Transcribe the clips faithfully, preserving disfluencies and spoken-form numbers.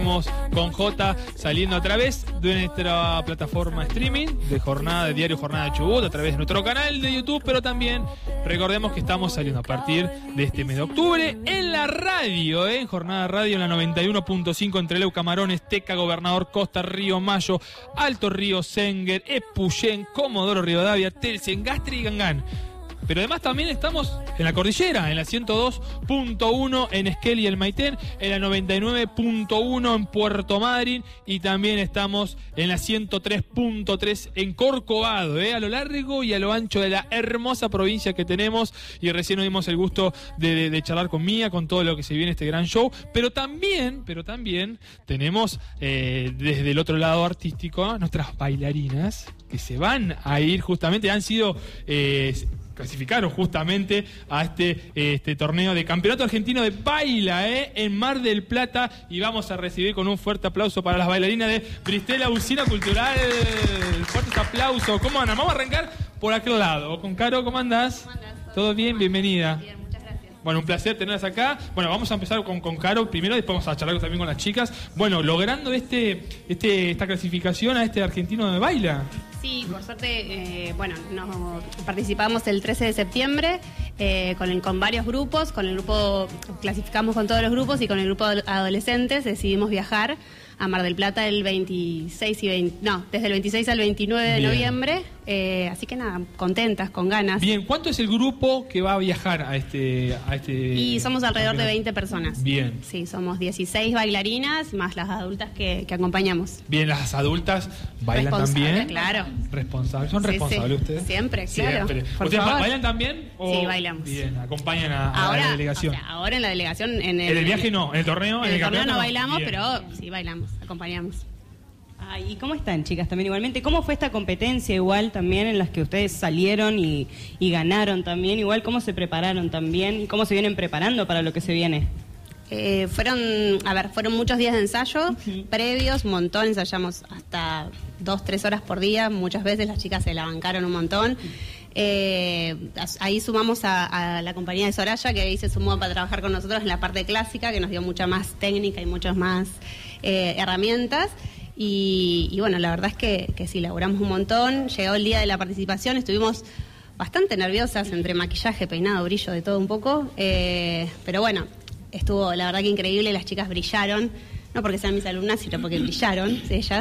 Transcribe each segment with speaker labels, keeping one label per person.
Speaker 1: seguimos con Jota saliendo a través de nuestra plataforma streaming de Jornada de Diario Jornada Chubut, a través de nuestro canal de YouTube, pero también recordemos que estamos saliendo a partir de este mes de octubre en la radio, ¿eh? En Jornada Radio en la noventa y uno punto cinco entre Leu, Camarones, Teca, Gobernador Costa, Río Mayo, Alto Río, Senguer, Epuyén, Comodoro Rivadavia, Telsen, Gastri y Gangán. Pero además también estamos en la cordillera, en la ciento dos punto uno en Esquel y el Maitén, en la noventa y nueve punto uno en Puerto Madryn y también estamos en la ciento tres punto tres en Corcovado, ¿eh? A lo largo y a lo ancho de la hermosa provincia que tenemos. Y recién nos dimos el gusto de, de, de charlar con Mía, con todo lo que se viene este gran show. Pero también, pero también tenemos eh, desde el otro lado artístico nuestras bailarinas que se van a ir justamente, han sido... Eh, clasificaron justamente a este, este torneo de Campeonato Argentino de Baila, ¿eh? En Mar del Plata, y vamos a recibir con un fuerte aplauso para las bailarinas de Bristela Usina Cultural. Fuertes aplausos. ¿Cómo andan? Vamos a arrancar por aquel lado. Con Caro, ¿cómo andás?
Speaker 2: ¿Cómo andás?
Speaker 1: ¿Todo bien? Bienvenida.
Speaker 2: Bien, muchas gracias.
Speaker 1: Bueno, un placer tenerlas acá. Bueno, vamos a empezar con, con Caro primero, después vamos a charlar también con las chicas. Bueno, logrando este, este, esta clasificación a este argentino de Baila.
Speaker 2: Sí, por suerte, eh, bueno, nos participamos el trece de septiembre eh, con, el, con varios grupos, con el grupo, clasificamos con todos los grupos y con el grupo de adolescentes decidimos viajar a Mar del Plata el veintiséis y veinte, no, desde el veintiséis al veintinueve de
Speaker 1: Bien.
Speaker 2: noviembre, eh, así que nada, contentas, con ganas.
Speaker 1: Bien, ¿cuánto es el grupo que va a viajar a este... A este
Speaker 2: Y somos alrededor de veinte personas.
Speaker 1: Bien.
Speaker 2: Sí, somos dieciséis bailarinas más las adultas que, que acompañamos.
Speaker 1: Bien, las adultas bailan
Speaker 2: Responsable,
Speaker 1: también.
Speaker 2: claro.
Speaker 1: Responsables. ¿Son
Speaker 2: Sí,
Speaker 1: responsables
Speaker 2: sí.
Speaker 1: ustedes?
Speaker 2: Siempre, claro.
Speaker 1: Siempre.
Speaker 2: Por
Speaker 1: ¿Ustedes
Speaker 2: favor.
Speaker 1: bailan también? O...
Speaker 2: Sí, bailamos.
Speaker 1: Bien, acompañan a, a
Speaker 2: Ahora,
Speaker 1: la delegación.
Speaker 2: o sea, ahora en la delegación... En el,
Speaker 1: en el viaje no, en el torneo.
Speaker 2: En el, torneo
Speaker 1: campeonato
Speaker 2: no bailamos,
Speaker 1: Bien.
Speaker 2: pero sí bailamos, acompañamos.
Speaker 3: Ah, ¿y cómo están, chicas? También igualmente, ¿cómo fue esta competencia igual también en las que ustedes salieron y, y ganaron también? Igual, ¿cómo se prepararon también? ¿Y cómo se vienen preparando para lo que se viene?
Speaker 2: Eh, fueron, a ver, fueron muchos días de ensayo, uh-huh. previos, un montón, ensayamos hasta dos, tres horas por día, muchas veces las chicas se la bancaron un montón. Uh-huh. Eh, ahí sumamos a, a la compañía de Soraya, que ahí se sumó para trabajar con nosotros en la parte clásica, que nos dio mucha más técnica y muchas más eh, herramientas. Y, y bueno, la verdad es que, que sí, laburamos un montón. Llegó el día de la participación, estuvimos bastante nerviosas entre maquillaje, peinado, brillo, de todo un poco. Eh, pero bueno, estuvo la verdad que increíble, las chicas brillaron, no porque sean mis alumnas, sino porque brillaron ellas.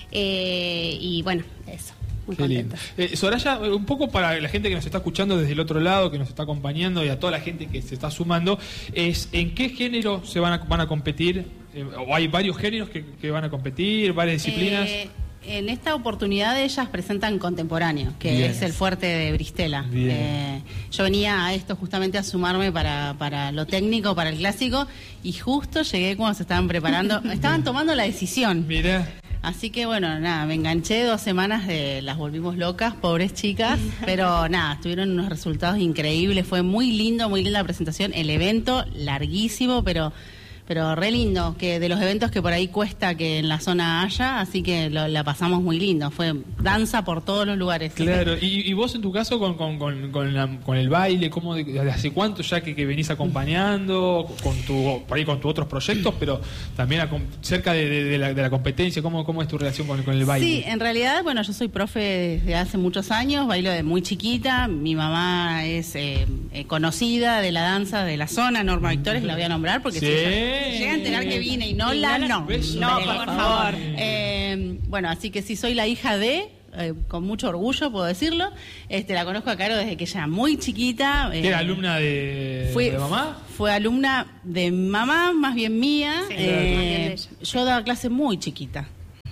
Speaker 2: Eh, y bueno, eso. Muy
Speaker 1: Qué lindo. Eh, Soraya, un poco para la gente que nos está escuchando desde el otro lado, que nos está acompañando, y a toda la gente que se está sumando, es ¿en qué género se van a, van a competir? Eh, ¿O hay varios géneros que, que van a competir, varias disciplinas?
Speaker 4: Eh, en esta oportunidad ellas presentan contemporáneo, que
Speaker 1: Bien.
Speaker 4: es el fuerte de Bristela. Eh, yo venía a esto justamente a sumarme para, para lo técnico, para el clásico, y justo llegué cuando se estaban preparando, estaban tomando la decisión.
Speaker 1: Mirá.
Speaker 4: Así que bueno, nada, me enganché dos semanas de las volvimos locas, pobres chicas, pero nada, tuvieron unos resultados increíbles, fue muy lindo, muy linda la presentación, el evento larguísimo, pero pero re lindo, que de los eventos que por ahí cuesta que en la zona haya, así que lo, la pasamos muy lindo, fue danza por todos los lugares.
Speaker 1: Claro, y, y vos en tu caso con, con, con, con, la, con el baile, ¿cómo de, ¿hace cuánto ya que, que venís acompañando con tu por ahí con tus otros proyectos, pero también a, cerca de, de, de, la, de la competencia, ¿cómo, cómo es tu relación con, con el baile?
Speaker 4: Sí, en realidad, bueno, yo soy profe desde hace muchos años, bailo de muy chiquita, mi mamá es eh, eh, conocida de la danza de la zona, Norma Victorias, la voy a nombrar porque
Speaker 1: sí.
Speaker 4: si ella llega a enterar que vine y no la, no, no, por favor. Eh, bueno, así que sí, soy la hija de, eh, con mucho orgullo puedo decirlo, este la conozco a Caro desde que ella era muy chiquita.
Speaker 1: Eh, ¿Era alumna de,
Speaker 4: fui,
Speaker 1: de mamá?
Speaker 4: Fue alumna de mamá, más bien mía.
Speaker 2: Sí,
Speaker 4: eh,
Speaker 2: más bien de ella.
Speaker 4: Yo daba clase muy chiquita.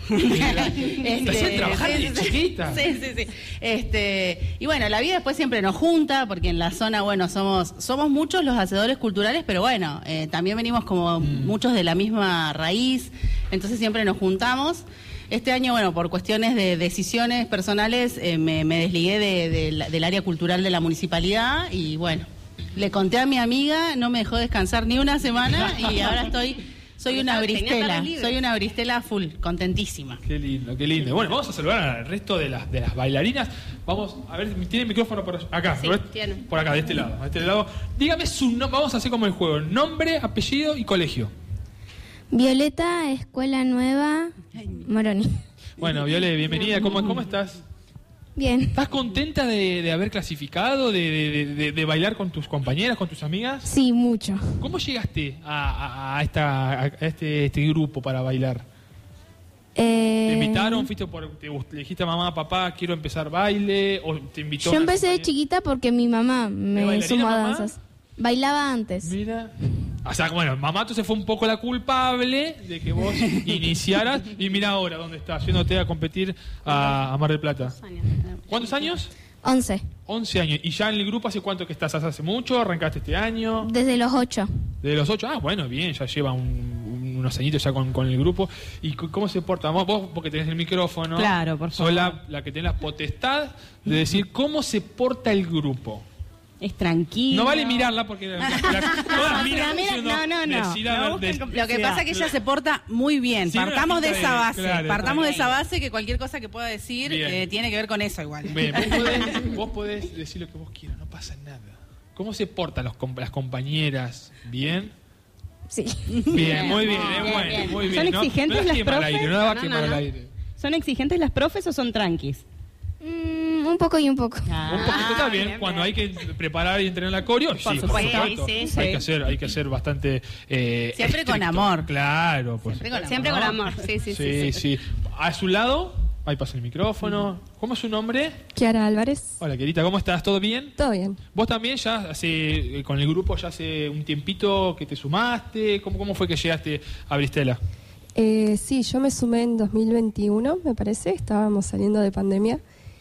Speaker 1: este, trabajar
Speaker 4: sí,
Speaker 1: de
Speaker 4: sí,
Speaker 1: chiquita.
Speaker 4: Sí, sí, sí. Este, y bueno, la vida después siempre nos junta, porque en la zona, bueno, somos somos muchos los hacedores culturales, pero bueno, eh, también venimos como mm. muchos de la misma raíz, entonces siempre nos juntamos. Este año, bueno, por cuestiones de decisiones personales, eh, me, me desligué de, de, del área cultural de la municipalidad y bueno, le conté a mi amiga, no me dejó descansar ni una semana y ahora estoy... Soy una bristela, soy una bristela full, contentísima.
Speaker 1: Qué lindo, qué lindo. Bueno, vamos a saludar al resto de las de las bailarinas. Vamos a ver, ¿tiene el micrófono por acá?
Speaker 2: Sí,
Speaker 1: por,
Speaker 2: tiene.
Speaker 1: por acá, de este lado. De este lado. Dígame su nombre, vamos a hacer como el juego. Nombre, apellido y colegio.
Speaker 5: Violeta, Escuela Nueva, Moroni.
Speaker 1: Bueno, Viole, bienvenida. ¿Cómo, cómo estás?
Speaker 5: Bien.
Speaker 1: ¿Estás contenta de, de haber clasificado, de, de, de, de bailar con tus compañeras, con tus amigas?
Speaker 5: Sí, mucho.
Speaker 1: ¿Cómo llegaste a, a, a, esta, a este, este grupo para bailar?
Speaker 5: Eh,
Speaker 1: ¿Te invitaron? ¿Fuiste por, te, le dijiste a mamá, papá, quiero empezar baile? ¿O te invitó
Speaker 5: Yo
Speaker 1: una
Speaker 5: empecé de
Speaker 1: compañera?
Speaker 5: chiquita porque mi mamá me
Speaker 1: bailarina,
Speaker 5: sumó a
Speaker 1: mamá?
Speaker 5: danzas. Bailaba antes.
Speaker 1: Mira. O sea, bueno, mamá entonces fue un poco la culpable de que vos iniciaras. Y mira ahora dónde estás, yéndote a competir a, a Mar del Plata. ¿Cuántos años?
Speaker 5: Once.
Speaker 1: once años. ¿Y ya en el grupo hace cuánto que estás? ¿Hace mucho? ¿Arrancaste este año?
Speaker 5: Desde los ocho.
Speaker 1: ¿De los ocho? Ah, bueno, bien, ya lleva un, un- unos añitos ya con, con el grupo. ¿Y c- cómo se porta? Vos, vos, porque tenés el micrófono.
Speaker 3: Claro, por favor.
Speaker 1: Sos la, la que tenés la potestad de decir cómo se porta el grupo.
Speaker 3: Es tranquilo.
Speaker 1: No vale mirarla porque la- la- la- todas miran
Speaker 3: mira,
Speaker 1: diciendo,
Speaker 3: no, no, no.
Speaker 1: decir, a
Speaker 3: No
Speaker 1: ver,
Speaker 3: busquen
Speaker 1: des-
Speaker 3: compl-
Speaker 4: Lo que pasa es que ella se porta muy bien.
Speaker 1: Sí, una
Speaker 4: Partamos de
Speaker 1: pinta
Speaker 4: esa
Speaker 1: de-
Speaker 4: base.
Speaker 1: claro,
Speaker 4: Partamos de
Speaker 1: está
Speaker 4: esa base que cualquier cosa que pueda decir
Speaker 1: Bien.
Speaker 4: eh, tiene que ver con eso igual.
Speaker 1: Bien, vos, podés, vos podés decir lo que vos quieras, no pasa nada. ¿Cómo se portan los, com- las compañeras? ¿Bien?
Speaker 5: Sí.
Speaker 1: Bien, muy bien,
Speaker 2: Bien,
Speaker 1: es bueno,
Speaker 2: bien.
Speaker 1: muy bien.
Speaker 3: ¿Son
Speaker 1: ¿no?
Speaker 3: exigentes
Speaker 1: no la
Speaker 3: las
Speaker 1: quema al
Speaker 3: profes?
Speaker 1: aire, no la va a
Speaker 2: No,
Speaker 1: quemar
Speaker 2: no,
Speaker 1: al
Speaker 2: no.
Speaker 1: aire.
Speaker 3: ¿Son exigentes las profes o son tranquis?
Speaker 5: Mm, un poco y un poco.
Speaker 3: Ah,
Speaker 1: Un poquito está bien,
Speaker 3: bien,
Speaker 1: cuando
Speaker 3: bien.
Speaker 1: hay que preparar y entrenar la coreo, sí, por
Speaker 3: supuesto.
Speaker 1: supuesto.
Speaker 2: Sí, sí,
Speaker 1: Hay
Speaker 3: sí.
Speaker 1: que hacer, hay que ser bastante eh,
Speaker 4: Siempre con
Speaker 1: estricto.
Speaker 4: amor.
Speaker 1: Claro, por
Speaker 4: Siempre con
Speaker 1: supuesto.
Speaker 2: Siempre con
Speaker 1: ¿no?
Speaker 2: amor, sí, sí,
Speaker 1: Sí,
Speaker 2: sí.
Speaker 1: sí. A su lado, ahí pasa el micrófono. ¿Cómo es su nombre?
Speaker 6: Kiara Álvarez.
Speaker 1: Hola, querida, ¿cómo estás? ¿Todo bien?
Speaker 6: Todo bien.
Speaker 1: Vos también ya hace, eh, con el grupo ya hace un tiempito que te sumaste. ¿Cómo, cómo fue que llegaste a Bristela?
Speaker 6: Eh, sí, yo me sumé en dos mil veintiuno, me parece. Estábamos saliendo de pandemia.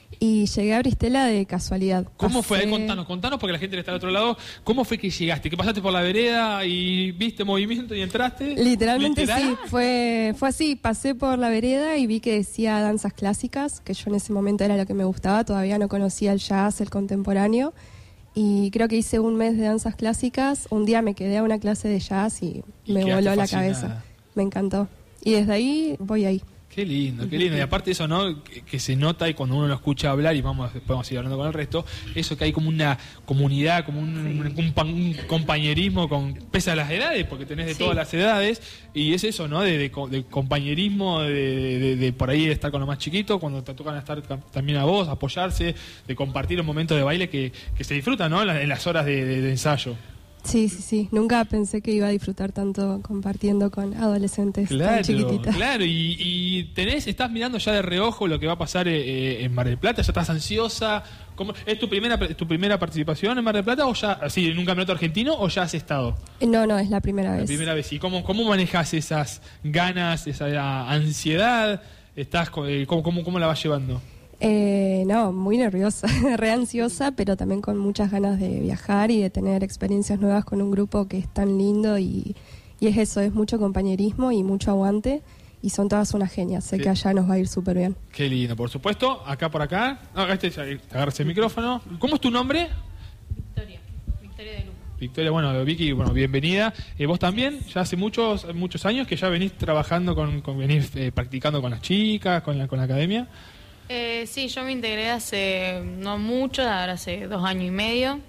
Speaker 6: Y llegué a Bristela de casualidad.
Speaker 1: ¿Cómo fue?
Speaker 6: Pasé-
Speaker 1: Contanos, contanos porque la gente está al otro lado. ¿Cómo fue que llegaste? ¿Que pasaste por la vereda y viste movimiento y entraste?
Speaker 6: Literalmente
Speaker 1: ¿Literal?
Speaker 6: sí, fue, fue así. Pasé por la vereda y vi que decía danzas clásicas, que yo en ese momento era lo que me gustaba. Todavía no conocía el jazz, el contemporáneo. Y creo que hice un mes de danzas clásicas. Un día me quedé a una clase de jazz y,
Speaker 1: Y
Speaker 6: me
Speaker 1: quedaste
Speaker 6: voló la
Speaker 1: fascinada.
Speaker 6: cabeza. Me encantó. Y desde ahí voy ahí.
Speaker 1: Qué lindo, qué lindo. Y aparte eso, ¿no? Que, que se nota y cuando uno lo escucha hablar, y vamos, después vamos a seguir hablando con el resto, eso que hay como una comunidad, como un, un, un pa- un compañerismo con pese a las edades, porque tenés de
Speaker 2: Sí.
Speaker 1: todas las edades, y es eso, ¿no? De, de co- de compañerismo, de, de- de por ahí estar con los más chiquitos, cuando te tocan estar tam- también a vos, apoyarse, de compartir un momento de baile que, que se disfruta, ¿no? En la- en las horas de, de- de ensayo.
Speaker 6: Sí, sí, sí. Nunca pensé que iba a disfrutar tanto compartiendo con adolescentes tan
Speaker 1: Claro,
Speaker 6: chiquititas.
Speaker 1: claro, y, y tenés, estás mirando ya de reojo lo que va a pasar eh, eh, en Mar del Plata, ya estás ansiosa. ¿Cómo, ¿Es tu primera tu primera participación en Mar del Plata o ya, así, en un campeonato argentino o ya has estado?
Speaker 6: No, no, es la primera
Speaker 1: La
Speaker 6: vez.
Speaker 1: primera vez. ¿Y cómo, cómo manejas esas ganas, esa ansiedad? ¿Estás, co- eh, cómo, cómo, ¿Cómo la vas llevando?
Speaker 6: Eh, no, muy nerviosa, re ansiosa, pero también con muchas ganas de viajar y de tener experiencias nuevas con un grupo que es tan lindo y, y es eso, es mucho compañerismo y mucho aguante y son todas unas genias, sé
Speaker 1: Sí.
Speaker 6: que allá nos va a ir súper bien.
Speaker 1: Qué lindo, por supuesto. Acá por acá. No, acá este, te agarras el micrófono. ¿Cómo es tu nombre?
Speaker 7: Victoria, Victoria de Luca.
Speaker 1: Victoria, bueno, Vicky, bueno, bienvenida. Eh, vos también, ya hace muchos muchos años que ya venís trabajando con, con venís eh, practicando con las chicas, con la, con la academia.
Speaker 7: Eh, sí, yo me integré hace no mucho, ahora hace dos años y medio.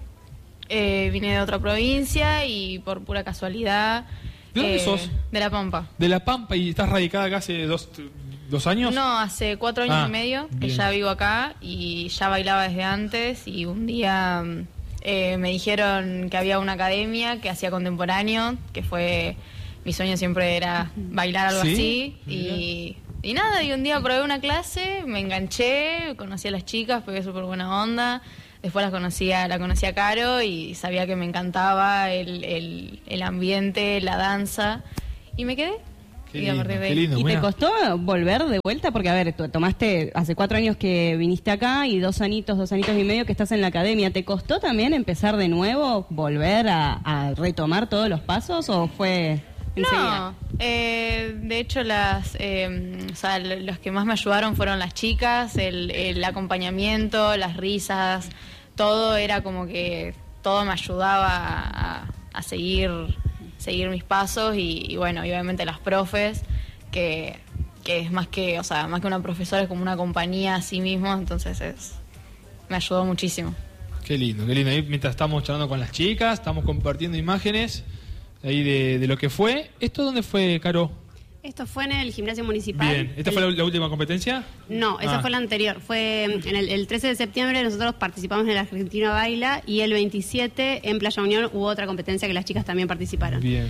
Speaker 7: Eh, vine de otra provincia y por pura casualidad...
Speaker 1: ¿De dónde
Speaker 7: eh,
Speaker 1: sos?
Speaker 7: De La Pampa.
Speaker 1: De La Pampa, y estás radicada acá hace dos, dos años.
Speaker 7: No, hace cuatro años
Speaker 1: Ah,
Speaker 7: y medio que
Speaker 1: bien.
Speaker 7: ya vivo acá y ya bailaba desde antes y un día eh, me dijeron que había una academia que hacía contemporáneo, que fue... Mi sueño siempre era bailar algo
Speaker 1: ¿Sí?
Speaker 7: así y, y nada, y un día probé una clase, me enganché, conocí a las chicas, pegué súper buena onda, después las conocía, la conocí a Caro y sabía que me encantaba el, el, el ambiente, la danza y me quedé.
Speaker 1: Qué
Speaker 7: y a
Speaker 1: lindo,
Speaker 7: partir de
Speaker 1: qué
Speaker 7: ahí-
Speaker 1: lindo.
Speaker 3: ¿Y te
Speaker 1: Buena.
Speaker 3: costó volver de vuelta? Porque, a ver, tú tomaste hace cuatro años que viniste acá y dos añitos, dos añitos y medio que estás en la academia. ¿Te costó también empezar de nuevo, volver a, a retomar todos los pasos o fue enseguida?
Speaker 7: No, eh, de hecho las, eh, o sea, l- los que más me ayudaron fueron las chicas, el, el acompañamiento, las risas, todo era como que todo me ayudaba a, a seguir, seguir mis pasos y, y bueno, y obviamente las profes que, que es más que, o sea, más que una profesora es como una compañía a sí mismo, entonces es, me ayudó muchísimo.
Speaker 1: Qué lindo, qué lindo. Ahí mientras estamos charlando con las chicas, estamos compartiendo imágenes ahí de, de lo que fue. ¿Esto dónde fue, Caro?
Speaker 2: Esto fue en el gimnasio municipal.
Speaker 1: Bien, ¿esta
Speaker 2: El-
Speaker 1: fue la, la última competencia?
Speaker 2: No, esa
Speaker 1: Ah.
Speaker 2: fue la anterior. Fue en el, el trece de septiembre nosotros participamos en el Argentina Baila y el veintisiete en Playa Unión hubo otra competencia que las chicas también participaron.
Speaker 1: Bien.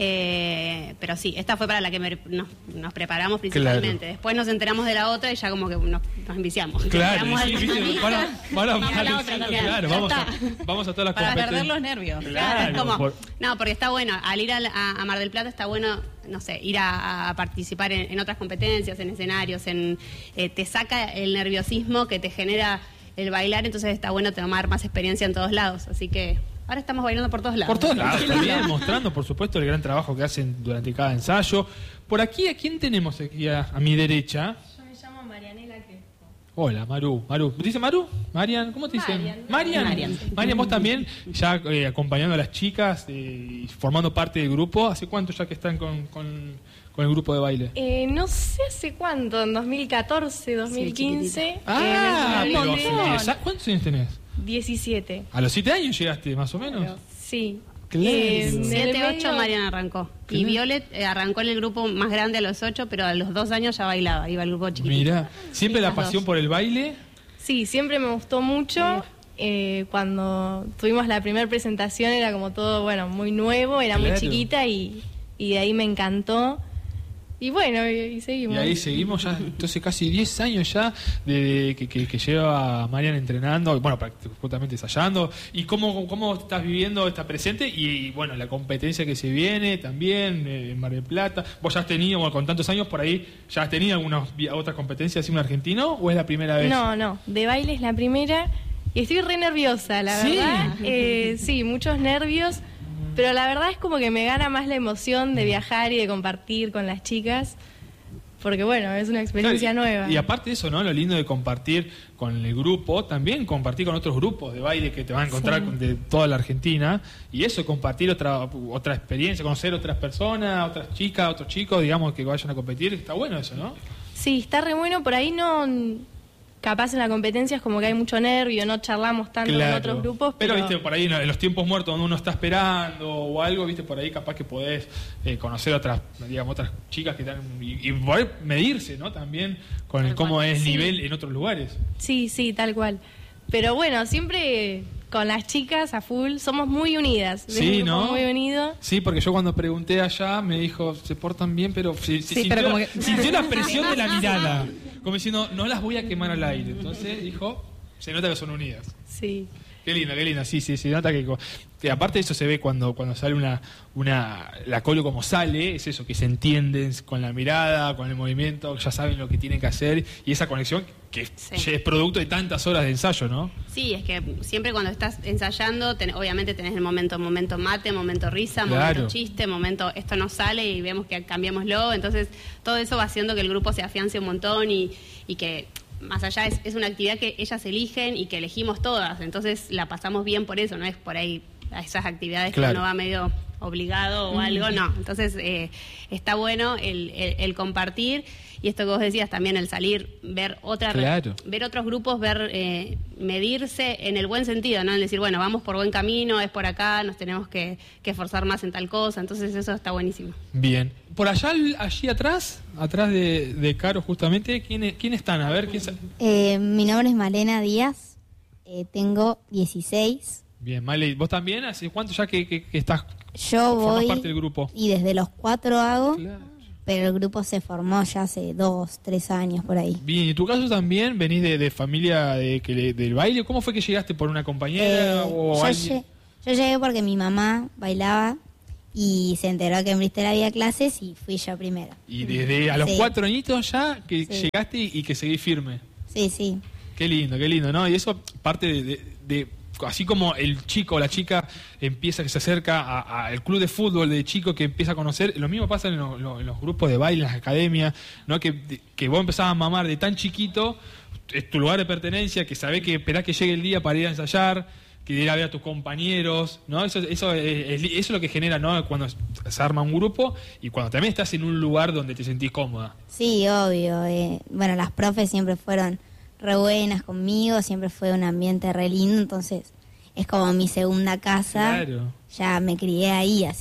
Speaker 2: Eh, pero sí, esta fue para la que me- nos, nos preparamos principalmente.
Speaker 1: Claro.
Speaker 2: Después nos enteramos de la otra y ya como que nos, nos enviciamos.
Speaker 1: Claro,
Speaker 2: Llegamos
Speaker 1: sí,
Speaker 2: al
Speaker 1: viste,
Speaker 2: caminito,
Speaker 1: van a, van a-
Speaker 2: vamos a la otra
Speaker 1: sí,
Speaker 2: también.
Speaker 1: claro,
Speaker 2: Ya
Speaker 1: vamos a,
Speaker 2: está.
Speaker 1: vamos a todas las
Speaker 4: Para
Speaker 1: competencias.
Speaker 4: perder los nervios.
Speaker 1: Claro,
Speaker 2: Es como-
Speaker 1: por-
Speaker 2: no, porque está bueno, al ir a, a- a Mar del Plata está bueno, no sé, ir a, a participar en, en otras competencias, en escenarios, en eh, te saca el nerviosismo que te genera el bailar, entonces está bueno tomar más experiencia en todos lados, así que ahora estamos bailando por todos lados.
Speaker 1: Por todos lados, también mostrando, por supuesto, el gran trabajo que hacen durante cada ensayo. Por aquí, ¿a quién tenemos aquí a, a mi derecha?
Speaker 8: Yo me llamo Marianela Crespo.
Speaker 1: Hola, Maru. Maru. ¿Te dice Maru? Marian, ¿cómo te dicen?
Speaker 8: Marian.
Speaker 1: Marian.
Speaker 2: Marian.
Speaker 1: Marian, vos también, ya eh, acompañando a las chicas eh, y formando parte del grupo. ¿Hace cuánto ya que están con, con, con el grupo de baile?
Speaker 8: Eh, no sé hace cuánto, en dos mil catorce, dos mil quince.
Speaker 1: Ah,
Speaker 8: eh,
Speaker 1: pero
Speaker 8: me
Speaker 1: hace
Speaker 8: encontré
Speaker 1: diez a- ¿cuántos años tenés?
Speaker 8: diecisiete.
Speaker 1: A los siete años llegaste, más o menos.
Speaker 8: Sí.
Speaker 1: Claro.
Speaker 8: Eh, en el
Speaker 2: siete, ocho
Speaker 8: medio-
Speaker 2: Marian arrancó. Y
Speaker 1: Claro.
Speaker 2: Violet eh, arrancó en el grupo más grande a los ocho, pero a los dos años ya bailaba, iba al grupo chiquitito.
Speaker 1: Mira, siempre
Speaker 2: Sí,
Speaker 1: la
Speaker 2: las
Speaker 1: pasión
Speaker 2: dos.
Speaker 1: por el baile.
Speaker 8: Sí, siempre me gustó mucho. Eh, cuando tuvimos la primera presentación era como todo, bueno, muy nuevo, era
Speaker 1: Claro.
Speaker 8: muy chiquita y, y de ahí me encantó. Y bueno, y, y seguimos.
Speaker 1: Y ahí seguimos ya, entonces casi diez años ya de que, que, que lleva a Marian entrenando, bueno, pract- justamente ensayando. ¿Y cómo, cómo estás viviendo esta presente? Y, y, bueno, la competencia que se viene también eh, en Mar del Plata. ¿Vos ya has tenido, bueno, con tantos años por ahí, ya has tenido algunas vi- otras competencias en un argentino o es la primera vez?
Speaker 8: No, no, de baile es la primera y estoy re nerviosa, la
Speaker 1: ¿Sí?
Speaker 8: verdad. Eh, sí, muchos nervios, pero la verdad es como que me gana más la emoción de viajar y de compartir con las chicas, porque bueno, es una experiencia
Speaker 1: Claro, y-
Speaker 8: nueva.
Speaker 1: Y aparte de eso, ¿no? Lo lindo de compartir con el grupo, también compartir con otros grupos de baile que te van a encontrar
Speaker 8: Sí.
Speaker 1: con- de toda la Argentina. Y eso, compartir otra otra experiencia, conocer otras personas, otras chicas, otros chicos, digamos, que vayan a competir. Está bueno eso, ¿no?
Speaker 8: Sí, está re bueno, por ahí no... Capaz en la competencia es como que hay mucho nervio, no charlamos tanto con otros grupos, pero...
Speaker 1: viste, por ahí en los tiempos muertos donde uno está esperando o algo, viste, por ahí capaz que podés eh, conocer otras, digamos, otras chicas que están y, y poder medirse, ¿no? También con el cómo es el
Speaker 8: Sí.
Speaker 1: nivel en otros lugares.
Speaker 8: Sí, sí, tal cual. Pero bueno, siempre con las chicas a full, somos muy unidas. Es
Speaker 1: Sí,
Speaker 8: un grupo
Speaker 1: ¿no?
Speaker 8: Muy unido.
Speaker 1: Sí, porque yo cuando pregunté allá me dijo, se portan bien, pero si- si-
Speaker 3: Sí,
Speaker 1: sintió,
Speaker 3: pero como
Speaker 1: la-
Speaker 3: que-
Speaker 1: sintió la presión de la mirada. Como diciendo, no las voy a quemar al aire. Entonces dijo, se nota que son unidas.
Speaker 8: Sí.
Speaker 1: Qué lindo, qué lindo. Sí, sí, se nota que, co- que aparte de eso se ve cuando, cuando sale una, una, la colo como sale, es eso, que se entienden con la mirada, con el movimiento, ya saben lo que tienen que hacer y esa conexión que
Speaker 2: Sí.
Speaker 1: ya es producto de tantas horas de ensayo, ¿no?
Speaker 2: Sí, es que siempre cuando estás ensayando, ten- obviamente tenés el momento momento mate, momento risa,
Speaker 1: Claro.
Speaker 2: momento chiste, momento esto no sale y vemos que cambiémoslo. Entonces, todo eso va haciendo que el grupo se afiance un montón y, y que más allá es, es una actividad que ellas eligen y que elegimos todas. Entonces, la pasamos bien por eso, no es por ahí a esas actividades
Speaker 1: Claro.
Speaker 2: que uno va medio obligado o algo, no. Entonces, eh, está bueno el, el- el compartir y esto que vos decías también, el salir, ver otra
Speaker 1: Claro.
Speaker 2: ver otros grupos, ver eh, medirse en el buen sentido, ¿no? En decir, bueno, vamos por buen camino, es por acá, nos tenemos que, que esforzar más en tal cosa, entonces eso está buenísimo.
Speaker 1: Bien. Por allá, allí atrás, atrás de, de Caro justamente, ¿quién, ¿quién están? A ver, ¿quién sa-
Speaker 9: Eh, mi nombre es Malena Díaz, eh, tengo dieciséis.
Speaker 1: Bien, Miley, ¿vos también? ¿Hace cuánto ya que, que- que estás,
Speaker 9: Yo
Speaker 1: formás
Speaker 9: voy
Speaker 1: parte del grupo?
Speaker 9: y desde los cuatro hago,
Speaker 1: Claro.
Speaker 9: pero el grupo se formó ya hace dos, tres años por ahí.
Speaker 1: Bien, ¿y en tu caso también venís de, de familia de, que le- del baile? ¿Cómo fue que llegaste? ¿Por una compañera
Speaker 9: Eh,
Speaker 1: o
Speaker 9: yo,
Speaker 1: alguien?
Speaker 9: lle- yo llegué porque mi mamá bailaba y se enteró que en Bristol había clases y fui yo primero.
Speaker 1: Y desde a los
Speaker 9: Sí.
Speaker 1: cuatro añitos ya que
Speaker 9: Sí.
Speaker 1: llegaste y, y que seguís firme.
Speaker 9: Sí, sí.
Speaker 1: Qué lindo, qué lindo, ¿no? Y eso parte de, de- de- así como el chico o la chica empieza, que se acerca a- a- al club de fútbol de chico que empieza a conocer, lo mismo pasa en, lo- lo- en los grupos de baile, en las academias, ¿no? Que, de- que vos empezás a mamar de tan chiquito, es tu lugar de pertenencia, que sabés que esperás que llegue el día para ir a ensayar, que ir a ver a tus compañeros, ¿no? Eso, eso, es, es- eso es lo que genera, ¿no? Cuando se arma un grupo y cuando también estás en un lugar donde te sentís cómoda.
Speaker 9: Sí, obvio. eh, bueno, las profes siempre fueron re buenas conmigo, siempre fue un ambiente re lindo, entonces es como mi segunda casa.
Speaker 1: Claro.
Speaker 9: Ya me crié ahí, así que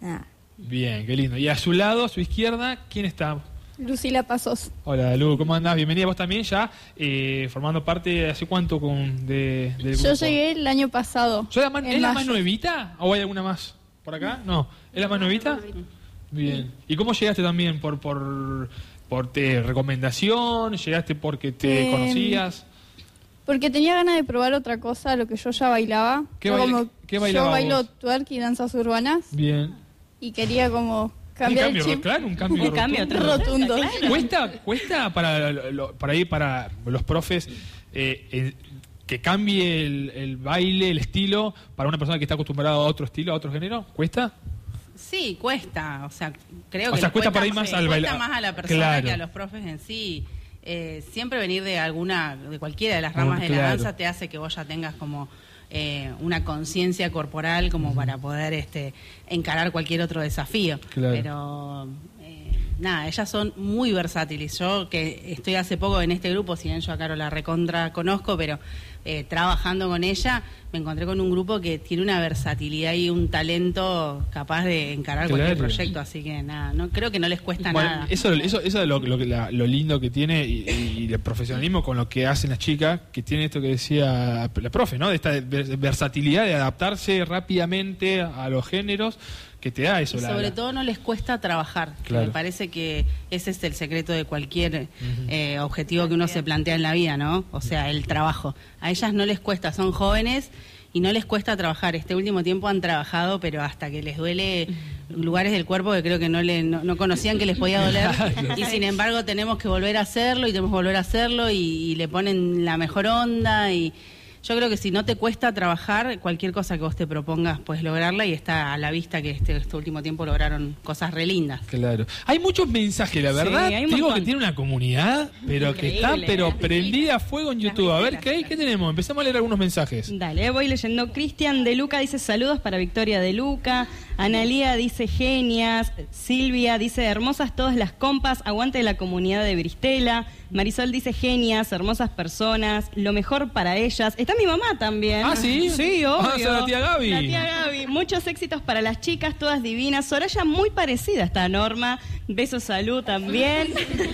Speaker 9: nada.
Speaker 1: Bien, qué lindo. Y a su lado, a su izquierda, ¿quién está?
Speaker 5: Lucila Pasos.
Speaker 1: Hola, Lu, ¿cómo andás? Bienvenida vos también ya, eh, formando parte, ¿hace cuánto con, de, del
Speaker 5: Yo
Speaker 1: grupo?
Speaker 5: llegué el año pasado.
Speaker 1: ¿Sos la más-
Speaker 5: en
Speaker 1: ¿Es la más
Speaker 5: mayo.
Speaker 1: nuevita o hay alguna más por acá? No, ¿es la más nuevita? Bien. ¿Y cómo llegaste también? ¿Por por, por te, recomendación? ¿Llegaste porque te
Speaker 5: Eh,
Speaker 1: conocías?
Speaker 5: Porque tenía ganas de probar otra cosa, lo que yo ya bailaba.
Speaker 1: ¿Qué
Speaker 5: Yo
Speaker 1: baila-
Speaker 5: como-
Speaker 1: qué bailaba
Speaker 5: Yo bailo
Speaker 1: vos?
Speaker 5: twerk y danzas urbanas
Speaker 1: Bien.
Speaker 5: y quería como
Speaker 1: Un
Speaker 5: cambiar
Speaker 1: cambio,
Speaker 5: el chip.
Speaker 1: claro, un cambio,
Speaker 3: Un cambio
Speaker 1: rotundo.
Speaker 5: rotundo.
Speaker 1: ¿Cuesta, cuesta para, lo- para ahí para los profes eh, eh, que cambie el, el baile, el estilo, para una persona que está acostumbrada a otro estilo, a otro género? ¿Cuesta?
Speaker 4: Sí, cuesta, o sea, creo
Speaker 1: O
Speaker 4: que
Speaker 1: sea,
Speaker 4: les
Speaker 1: cuesta para ir más
Speaker 4: sí,
Speaker 1: al
Speaker 4: cuesta
Speaker 1: baila-
Speaker 4: más a la persona
Speaker 1: Claro.
Speaker 4: que a los profes en sí. Eh, siempre venir de alguna, de cualquiera de las ramas
Speaker 1: Oh,
Speaker 4: de la
Speaker 1: claro.
Speaker 4: danza te hace que vos ya tengas como eh, una conciencia corporal como para poder este encarar cualquier otro desafío.
Speaker 1: Claro.
Speaker 4: Pero eh, nada, ellas son muy versátiles. Yo que estoy hace poco en este grupo, si bien yo a Caro la recontra conozco, pero eh, trabajando con ella me encontré con un grupo que tiene una versatilidad y un talento capaz de encarar cualquier
Speaker 1: Claro.
Speaker 4: proyecto, así que nada, no creo que no les cuesta
Speaker 1: Bueno,
Speaker 4: nada.
Speaker 1: eso, eso, eso es lo, lo, que- la- lo lindo que tiene y, y el profesionalismo con lo que hacen las chicas, que tiene esto que decía la profe, ¿no? De esta vers- versatilidad de adaptarse rápidamente a los géneros que te da eso.
Speaker 4: Y
Speaker 1: la-
Speaker 4: sobre
Speaker 1: la-
Speaker 4: todo no les cuesta trabajar, que
Speaker 1: Claro.
Speaker 4: me parece que ese es el secreto de cualquier eh, objetivo que uno se plantea en la vida, ¿no? O sea, el trabajo. A ellas no les cuesta, son jóvenes y no les cuesta trabajar. Este último tiempo han trabajado, pero hasta que les duele lugares del cuerpo que creo que no, le, no, no conocían que les podía doler.
Speaker 1: Claro.
Speaker 4: Y sin embargo tenemos que volver a hacerlo y tenemos que volver a hacerlo y, y le ponen la mejor onda y... Yo creo que si no te cuesta trabajar, cualquier cosa que vos te propongas puedes lograrla y está a la vista que este, este último tiempo lograron cosas re lindas.
Speaker 1: Claro. Hay muchos mensajes, la
Speaker 3: Sí,
Speaker 1: verdad.
Speaker 3: hay un
Speaker 1: Te digo
Speaker 3: montón.
Speaker 1: que tiene una comunidad, pero que está
Speaker 3: Increíble,
Speaker 1: pero
Speaker 3: ¿eh?
Speaker 1: prendida a fuego en YouTube. A ver, ¿qué hay? ¿Qué tenemos? Empezamos a leer algunos mensajes.
Speaker 3: Dale, voy leyendo. Cristian de Luca dice saludos para Victoria de Luca. Analía dice genias. Silvia dice hermosas todas las compas. Aguante la comunidad de Bristela. Marisol dice genias, hermosas personas. Lo mejor para ellas. Está mi mamá también.
Speaker 1: Ah, ¿sí?
Speaker 3: Sí, obvio.
Speaker 1: Ah, esa es la tía Gaby.
Speaker 3: La tía Gaby. Muchos éxitos para las chicas, todas divinas. Soraya muy parecida a esta Norma. Besos, salud también.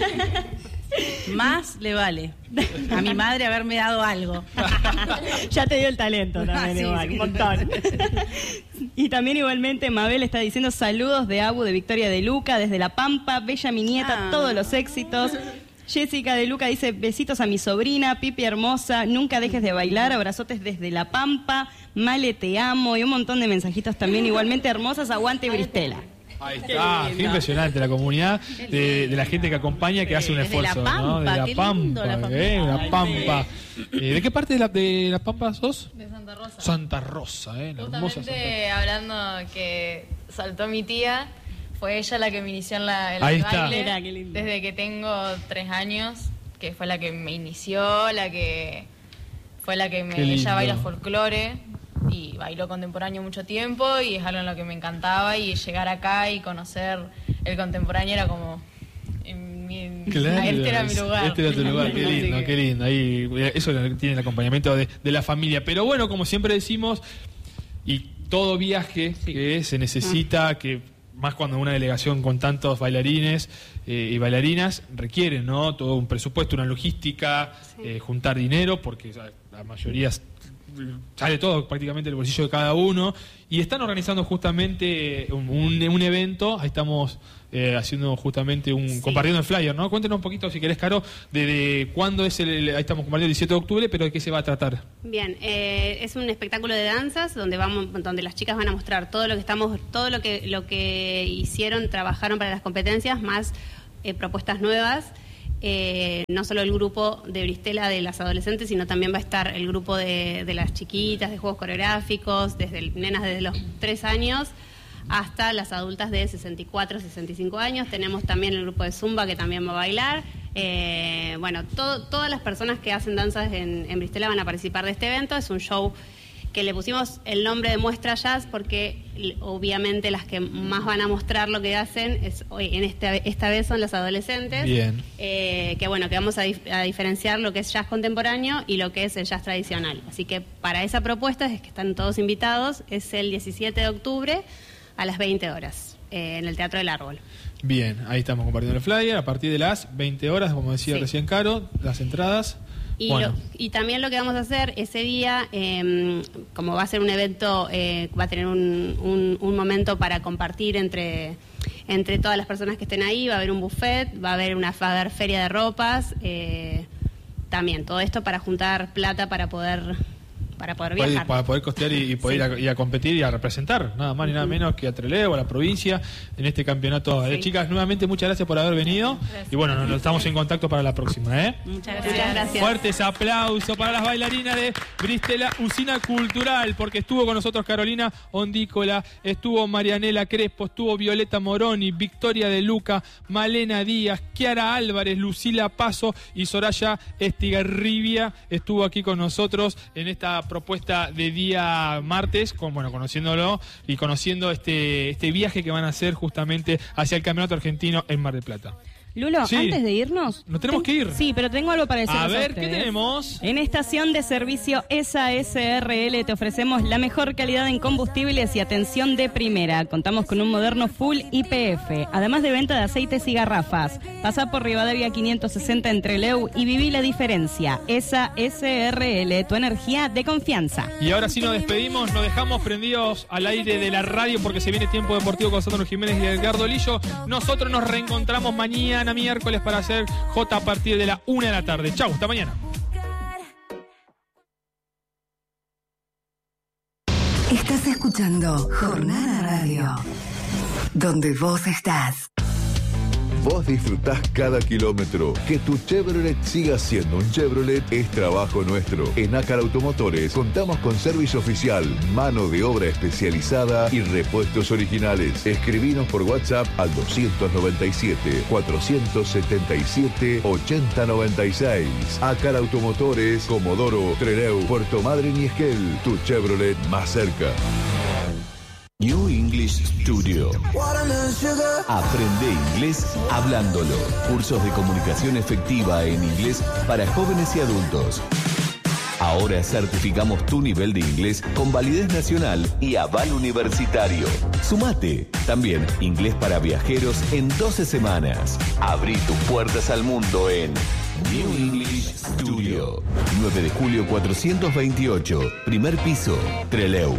Speaker 4: Más le vale a mi madre haberme dado algo.
Speaker 3: Ya te dio el talento también,
Speaker 4: Ah, sí,
Speaker 3: igual,
Speaker 4: sí.
Speaker 3: un montón. Y también igualmente Mabel está diciendo saludos de Abu de Victoria de Luca, desde La Pampa, bella mi nieta,
Speaker 4: Ah.
Speaker 3: todos los éxitos. Jessica de Luca dice besitos a mi sobrina, Pipi hermosa, nunca dejes de bailar, abrazotes desde La Pampa, Male te amo y un montón de mensajitos también igualmente hermosas, aguante Bristela.
Speaker 1: Ahí está, qué impresionante la comunidad de, de la gente que acompaña, que hace un
Speaker 4: Desde La
Speaker 1: esfuerzo, ¿no? De
Speaker 4: Pampa,
Speaker 1: La
Speaker 4: qué
Speaker 1: Pampa,
Speaker 4: lindo, La Pampa.
Speaker 1: ¿eh? La
Speaker 4: Ay,
Speaker 1: Pampa. Eh, ¿De qué parte de la, de la Pampa sos?
Speaker 7: De Santa Rosa.
Speaker 1: Santa Rosa, ¿eh? La hermosa Santa
Speaker 7: Justamente hablando que saltó mi tía, fue ella la que me inició en la, en
Speaker 1: Ahí
Speaker 7: el
Speaker 1: está.
Speaker 7: baile
Speaker 3: Mirá, qué lindo.
Speaker 7: desde que tengo tres años, que fue la que me inició, la que fue la que me,
Speaker 1: Qué lindo.
Speaker 7: ella baila folclore y bailó contemporáneo mucho tiempo y es algo en lo que me encantaba y llegar acá y conocer el contemporáneo era como en mi-
Speaker 1: Claro,
Speaker 7: este era mi lugar.
Speaker 1: Este era tu lugar, qué
Speaker 7: Así
Speaker 1: lindo,
Speaker 7: que-
Speaker 1: qué lindo. Ahí, eso tiene el acompañamiento de, de la familia. Pero bueno, como siempre decimos, y todo viaje que se necesita, que más cuando una delegación con tantos bailarines eh, y bailarinas requiere, ¿no? Todo un presupuesto, una logística, eh, juntar dinero, porque o sea, la mayoría sale todo prácticamente del bolsillo de cada uno, y están organizando justamente un, un, un evento. Ahí estamos eh, haciendo justamente un
Speaker 2: Sí.
Speaker 1: compartiendo el flyer, ¿no? Cuéntenos un poquito, si querés, Caro, de, de cuándo es el, el- ahí estamos compartiendo el diecisiete de octubre, pero de qué se va a tratar.
Speaker 2: Bien, eh, es un espectáculo de danzas donde vamos, donde las chicas van a mostrar todo lo que estamos, todo lo que lo que hicieron, trabajaron para las competencias, más eh, propuestas nuevas. Eh, no solo el grupo de Bristela de las adolescentes, sino también va a estar el grupo de, de las chiquitas, de juegos coreográficos, desde el- nenas desde los tres años hasta las adultas de sesenta y cuatro, sesenta y cinco años. Tenemos también el grupo de Zumba que también va a bailar. Eh, bueno, todo- todas las personas que hacen danzas en, en Bristela van a participar de este evento. Es un show que le pusimos el nombre de Muestra Jazz porque l- obviamente las que más van a mostrar lo que hacen es hoy en esta, esta vez son las adolescentes.
Speaker 1: Bien.
Speaker 2: Eh, que bueno, que vamos a, dif- a diferenciar lo que es jazz contemporáneo y lo que es el jazz tradicional. Así que para esa propuesta es que están todos invitados, es el diecisiete de octubre a las veinte horas, eh, en el Teatro del Árbol.
Speaker 1: Bien, ahí estamos compartiendo el flyer. A partir de las veinte horas, como decía
Speaker 2: Sí.
Speaker 1: recién Caro, las entradas.
Speaker 2: Y,
Speaker 1: bueno.
Speaker 2: lo- y también lo que vamos a hacer ese día, eh, como va a ser un evento, eh, va a tener un, un, un momento para compartir entre, entre todas las personas que estén ahí, va a haber un buffet, va a haber una va a haber feria de ropas, eh, también todo esto para juntar plata para poder para poder
Speaker 1: Para,
Speaker 2: viajar.
Speaker 1: para poder costear y, y poder
Speaker 2: Sí.
Speaker 1: ir, a, ir a competir y a representar, nada más ni nada menos que a Trelew, a la provincia, en este campeonato. Eh,
Speaker 2: Sí.
Speaker 1: chicas, nuevamente muchas gracias por haber venido. Y bueno, nos, nos estamos en contacto para la próxima. ¿eh?
Speaker 2: Muchas gracias. Muchas gracias.
Speaker 1: Fuertes aplausos para las bailarinas de Bristela Usina Cultural, porque estuvo con nosotros Carolina Ondícola, estuvo Marianela Crespo, estuvo Violeta Moroni, Victoria de Luca, Malena Díaz, Kiara Álvarez, Lucila Paso y Soraya Estigarribia estuvo aquí con nosotros en esta propuesta de día martes, con, bueno, conociéndolo y conociendo este, este viaje que van a hacer justamente hacia el Campeonato Argentino en Mar del Plata.
Speaker 3: Lulo,
Speaker 1: Sí.
Speaker 3: antes de irnos...
Speaker 1: Nos tenemos que ir.
Speaker 3: Sí, pero tengo algo para decirles
Speaker 1: A ver,
Speaker 3: ustedes.
Speaker 1: ¿qué tenemos?
Speaker 3: En estación de servicio E S A S R L te ofrecemos la mejor calidad en combustibles y atención de primera. Contamos con un moderno full I P F, además de venta de aceites y garrafas. Pasá por Rivadavia quinientos sesenta en Trelew y viví la diferencia. E S A S R L, tu energía de confianza.
Speaker 1: Y ahora sí nos despedimos, nos dejamos prendidos al aire de la radio porque se viene Tiempo Deportivo con Sandro Jiménez y Edgardo Lillo. Nosotros nos reencontramos mañana miércoles para hacer J a partir de la una de la tarde. Chau, hasta mañana.
Speaker 10: Estás escuchando Jornada Radio, donde vos estás.
Speaker 11: Vos disfrutás cada kilómetro. Que tu Chevrolet siga siendo un Chevrolet es trabajo nuestro. En Ácar Automotores contamos con servicio oficial, mano de obra especializada y repuestos originales. Escribinos por WhatsApp al doscientos noventa y siete, cuatrocientos setenta y siete, ochenta noventa y seis. Ácar Automotores, Comodoro, Trelew, Puerto Madryn y Esquel. Tu Chevrolet más cerca.
Speaker 12: New English Studio. Aprende inglés hablándolo. Cursos de comunicación efectiva en inglés para jóvenes y adultos. Ahora certificamos tu nivel de inglés con validez nacional y aval universitario. Sumate. También inglés para viajeros en doce semanas. Abrí tus puertas al mundo en New English Studio. nueve de julio cuatrocientos veintiocho. Primer piso, Trelew.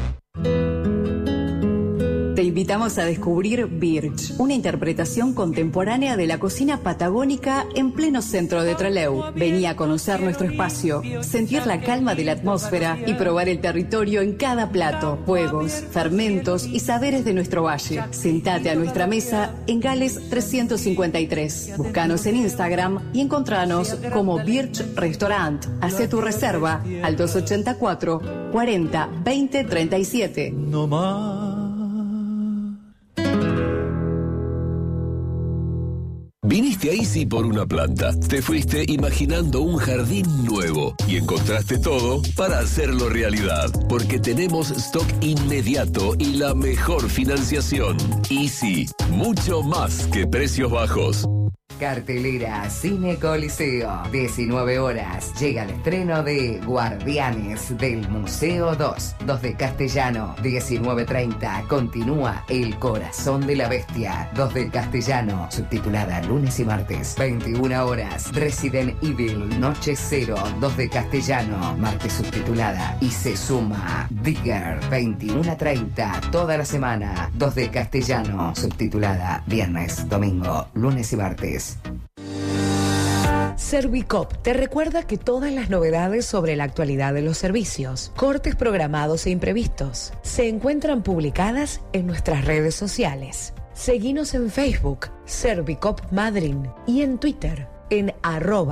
Speaker 10: Te invitamos a descubrir Birch, una interpretación contemporánea de la cocina patagónica en pleno centro de Trelew. Vení a conocer nuestro espacio, sentir la calma de la atmósfera y probar el territorio en cada plato, juegos, fermentos y saberes de nuestro valle. Sentate a nuestra mesa en Gales trescientos cincuenta y tres. Búscanos en Instagram y encontranos como Birch Restaurant. Hacé tu reserva al dos ochenta y cuatro, cuarenta, veinte, treinta y siete.
Speaker 12: No más. Viniste a Easy por una planta. Te fuiste imaginando un jardín nuevo y encontraste todo para hacerlo realidad. Porque tenemos stock inmediato y la mejor financiación. Easy, mucho más que precios bajos.
Speaker 13: Cartelera Cine Coliseo, diecinueve horas. Llega el estreno de Guardianes del Museo dos. dos de Castellano, diecinueve treinta. Continúa El Corazón de la Bestia. dos de Castellano, subtitulada lunes y martes, veintiuna horas. Resident Evil Noche Cero, dos de Castellano, martes subtitulada. Y se suma Digger, veintiuna treinta. Toda la semana, dos de Castellano, subtitulada viernes, domingo, lunes y martes.
Speaker 14: Servicop te recuerda que todas las novedades sobre la actualidad de los servicios, cortes programados e imprevistos, se encuentran publicadas en nuestras redes sociales. Seguinos en Facebook, Servicop Madryn, y en Twitter, en arroba